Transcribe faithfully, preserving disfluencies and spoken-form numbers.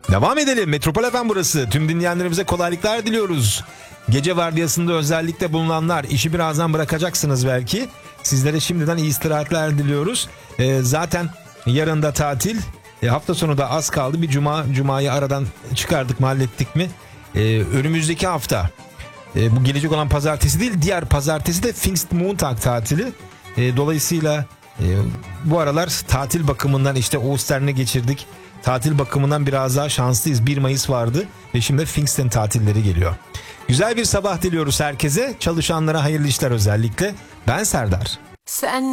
Devam edelim. Metropol F M burası. Tüm dinleyenlerimize kolaylıklar diliyoruz. Gece vardiyasında özellikle bulunanlar, işi birazdan bırakacaksınız belki. Sizlere şimdiden iyi istirahatler diliyoruz. Ee, zaten yarın da tatil. E, hafta sonu da az kaldı. Bir cuma, cumayı aradan çıkardık mı, hallettik mi? Ee, önümüzdeki hafta, e, bu gelecek olan pazartesi değil, diğer pazartesi de Pfingstmontag tatili. E, dolayısıyla e, bu aralar tatil bakımından işte Oster'ne geçirdik. Tatil bakımından biraz daha şanslıyız. bir Mayıs vardı ve şimdi Pfingsten tatilleri geliyor. Güzel bir sabah diliyoruz herkese. Çalışanlara hayırlı işler özellikle. Ben Serdar. Sen